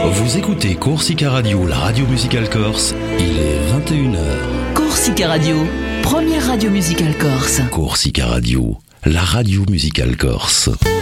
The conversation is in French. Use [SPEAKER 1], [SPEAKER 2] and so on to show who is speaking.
[SPEAKER 1] Vous écoutez Corsica Radio, la radio musicale corse. Il est 21h.
[SPEAKER 2] Corsica Radio, première radio musicale corse.
[SPEAKER 1] Corsica Radio, la radio musicale corse.